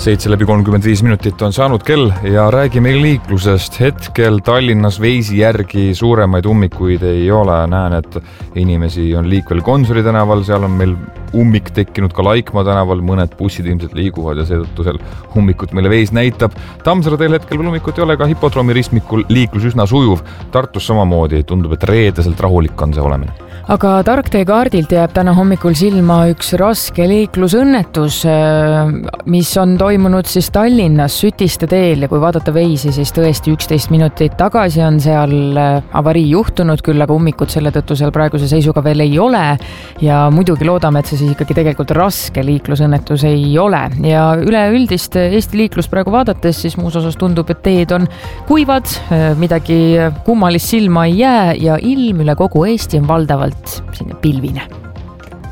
7:35 on saanud kell ja räägime liiklusest. Hetkel Tallinnas Veisi järgi suuremaid ummikuid ei ole. Näen, et inimesi on liikvel Gonsiori tänaval, seal on meil ummik tekkinud ka Laikmaa tänaval, mõned bussid ilmselt liiguvad ja seetõttu seal ummikut meile Veis näitab. Tammsaare teel hetkel veel ummikut ei ole, ka hipodroomi ristmikul liiklus üsna sujuv. Tartus samamoodi, tundub, et reedeselt rahulik on see olemine. Aga Targtee-kaardilt jääb täna hommikul silma üks raske liiklusõnnetus, mis on toimunud siis Tallinnas Sütiste teel ja kui vaadata Veisi, siis tõesti 11 minutit tagasi on seal avarii juhtunud, küll aga ummikut selle tõttu seal praeguse seisuga veel ei ole ja muidugi loodame, et see siis ikkagi tegelikult raske liiklusõnnetus ei ole. Ja üleüldist Eesti liiklust praegu vaadates, siis muus osas tundub, et teed on kuivad, midagi kummalist silma ei jää ja ilm üle kogu Eesti on valdavalt sinna pilvine.